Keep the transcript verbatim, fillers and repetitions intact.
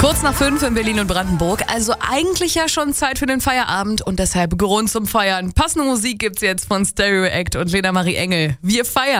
Kurz nach fünf in Berlin und Brandenburg, also eigentlich ja schon Zeit für den Feierabend und deshalb Grund zum Feiern. Passende Musik gibt's jetzt von Stereo Act und Lena Marie Engel. Wir feiern.